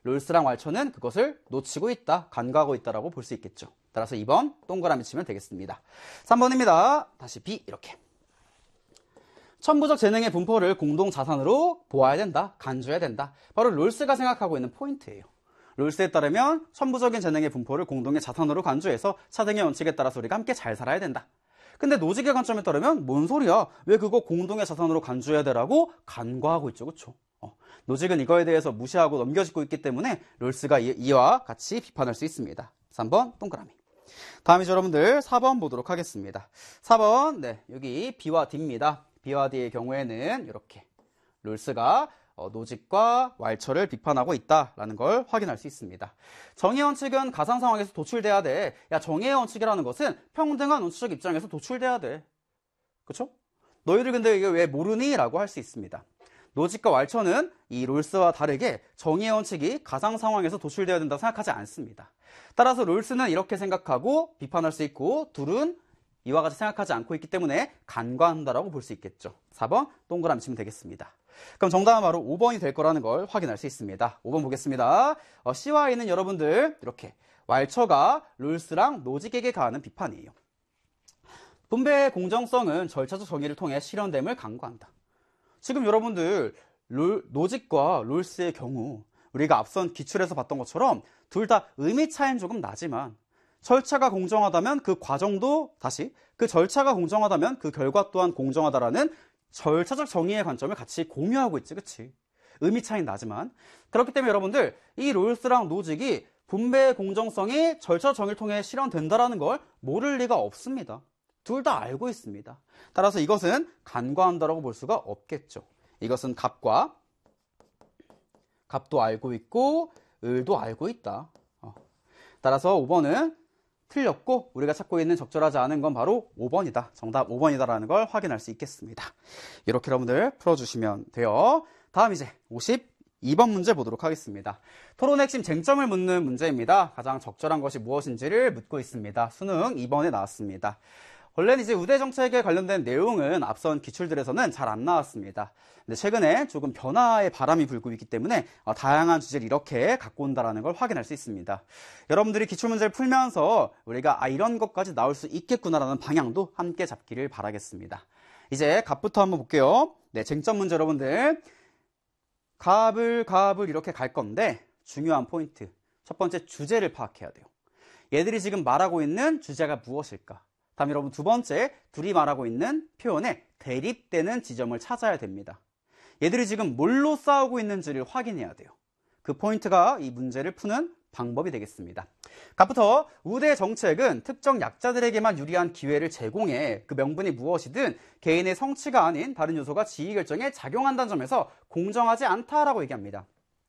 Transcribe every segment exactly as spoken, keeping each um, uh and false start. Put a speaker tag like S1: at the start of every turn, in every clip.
S1: 롤스랑 왈처는 그것을 놓치고 있다, 간과하고 있다라고 볼 수 있겠죠. 따라서 이 번 동그라미 치면 되겠습니다. 삼 번입니다. 다시 B 이렇게. 천부적 재능의 분포를 공동자산으로 보아야 된다, 간주해야 된다. 바로 롤스가 생각하고 있는 포인트예요. 롤스에 따르면 천부적인 재능의 분포를 공동의 자산으로 간주해서 차등의 원칙에 따라서 우리가 함께 잘 살아야 된다. 근데 노직의 관점에 따르면 뭔 소리야? 왜 그거 공동의 자산으로 간주해야 되라고 간과하고 있죠, 그쵸? 어, 노직은 이거에 대해서 무시하고 넘겨짚고 있기 때문에 롤스가 이, 이와 같이 비판할 수 있습니다. 삼 번 동그라미. 다음이죠, 여러분들. 사 번 보도록 하겠습니다. 사 번, 네, 여기 B와 D입니다. B와 D의 경우에는 이렇게 롤스가 어, 노직과 왈처를 비판하고 있다라는 걸 확인할 수 있습니다. 정의의 원칙은 가상 상황에서 도출돼야 돼. 야, 정의의 원칙이라는 것은 평등한 원칙적 입장에서 도출돼야 돼. 그쵸? 너희들 근데 이게 왜 모르니? 라고 할 수 있습니다. 노직과 왈처는 이 롤스와 다르게 정의의 원칙이 가상 상황에서 도출돼야 된다고 생각하지 않습니다. 따라서 롤스는 이렇게 생각하고 비판할 수 있고 둘은 이와 같이 생각하지 않고 있기 때문에 간과한다라고 볼 수 있겠죠. 사 번 동그라미 치면 되겠습니다. 그럼 정답은 바로 오 번이 될 거라는 걸 확인할 수 있습니다. 오 번 보겠습니다. 어, C와 A는 여러분들 이렇게 왈처가 롤스랑 노직에게 가하는 비판이에요. 분배의 공정성은 절차적 정의를 통해 실현됨을 간과한다. 지금 여러분들 롤, 노직과 롤스의 경우 우리가 앞선 기출에서 봤던 것처럼 둘 다 의미 차이는 조금 나지만 절차가 공정하다면 그 과정도 다시 그 절차가 공정하다면 그 결과 또한 공정하다라는 절차적 정의의 관점을 같이 공유하고 있지, 그치? 의미 차이는 나지만 그렇기 때문에 여러분들 이 롤스랑 노직이 분배의 공정성이 절차적 정의를 통해 실현된다라는 걸 모를 리가 없습니다. 둘 다 알고 있습니다. 따라서 이것은 간과한다라고 볼 수가 없겠죠. 이것은 갑과 갑도 알고 있고 을도 알고 있다. 어. 따라서 오 번은 틀렸고 우리가 찾고 있는 적절하지 않은 건 바로 오 번이다. 정답 오 번이다라는 걸 확인할 수 있겠습니다. 이렇게 여러분들 풀어주시면 돼요. 다음 이제 오십이 번 문제 보도록 하겠습니다. 토론의 핵심 쟁점을 묻는 문제입니다. 가장 적절한 것이 무엇인지를 묻고 있습니다. 수능 이 번에 나왔습니다. 원래는 이제 우대 정책에 관련된 내용은 앞선 기출들에서는 잘 안 나왔습니다. 근데 최근에 조금 변화의 바람이 불고 있기 때문에 다양한 주제를 이렇게 갖고 온다는 걸 확인할 수 있습니다. 여러분들이 기출문제를 풀면서 우리가 아 이런 것까지 나올 수 있겠구나라는 방향도 함께 잡기를 바라겠습니다. 이제 갑부터 한번 볼게요. 네, 쟁점 문제 여러분들. 갑을 갑을 이렇게 갈 건데 중요한 포인트. 첫 번째 주제를 파악해야 돼요. 얘들이 지금 말하고 있는 주제가 무엇일까? 다음 여러분 두 번째, 둘이 말하고 있는 표현에 대립되는 지점을 찾아야 됩니다. 얘들이 지금 뭘로 싸우고 있는지를 확인해야 돼요. 그 포인트가 이 문제를 푸는 방법이 되겠습니다. 갑부터 우대 정책은 특정 약자들에게만 유리한 기회를 제공해 그 명분이 무엇이든 개인의 성취가 아닌 다른 요소가 지위 결정에 작용한다는 점에서 공정하지 않다라고 얘기합니다.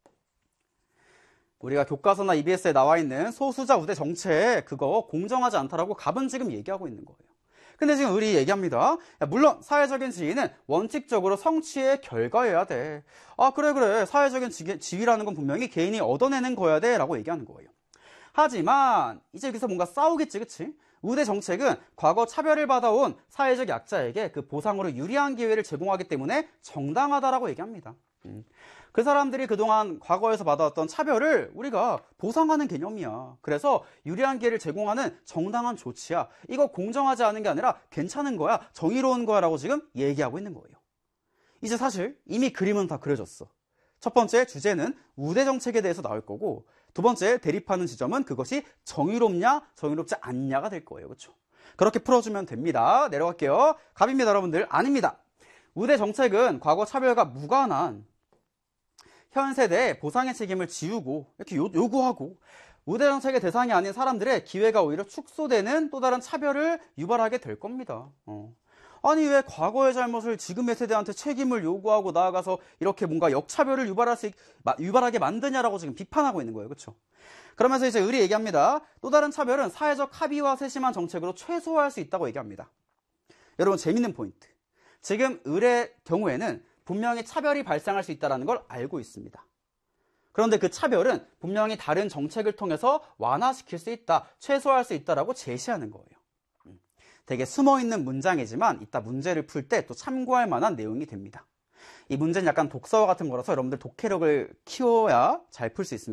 S1: 우리가 교과서나 이비에스에 나와 있는 소수자 우대 정책 그거 공정하지 않다라고 갑은 지금 얘기하고 있는 거예요. 근데 지금 우리 얘기합니다. 야, 물론 사회적인 지위는 원칙적으로 성취의 결과여야 돼. 아 그래 그래 사회적인 지, 지위라는 건 분명히 개인이 얻어내는 거야 돼 라고 얘기하는 거예요. 하지만 이제 여기서 뭔가 싸우겠지, 그치? 우대 정책은 과거 차별을 받아온 사회적 약자에게 그 보상으로 유리한 기회를 제공하기 때문에 정당하다라고 얘기합니다. 음. 그 사람들이 그동안 과거에서 받아왔던 차별을 우리가 보상하는 개념이야. 그래서 유리한 기회를 제공하는 정당한 조치야. 이거 공정하지 않은 게 아니라 괜찮은 거야, 정의로운 거야 라고 지금 얘기하고 있는 거예요. 이제 사실 이미 그림은 다 그려졌어. 첫 번째 주제는 우대 정책에 대해서 나올 거고 두 번째 대립하는 지점은 그것이 정의롭냐 정의롭지 않냐가 될 거예요. 그렇죠? 그렇게 풀어주면 됩니다. 내려갈게요. 갑입니다 여러분들. 아닙니다. 우대 정책은 과거 차별과 무관한 현 세대의 보상의 책임을 지우고 이렇게 요, 요구하고 우대 정책의 대상이 아닌 사람들의 기회가 오히려 축소되는 또 다른 차별을 유발하게 될 겁니다. 어. 아니 왜 과거의 잘못을 지금의 세대한테 책임을 요구하고 나아가서 이렇게 뭔가 역차별을 유발할 수, 유발하게 만드냐라고 지금 비판하고 있는 거예요. 그렇죠? 그러면서 이제 의리 얘기합니다. 또 다른 차별은 사회적 합의와 세심한 정책으로 최소화할 수 있다고 얘기합니다. 여러분 재밌는 포인트. 지금 을의 경우에는 분명히 차별이 발생할 수 있다는 걸 알고 있습니다. 그런데 그 차별은 분명히 다른 정책을 통해서 완화시킬 수 있다, 최소화할 수 있다라고 제시하는 거예요. 되게 숨어있는 문장이지만 이따 문제를 풀 때 또 참고할 만한 내용이 됩니다. 이 문제는 약간 독서와 같은 거라서 여러분들 독해력을 키워야 잘 풀 수 있습니다.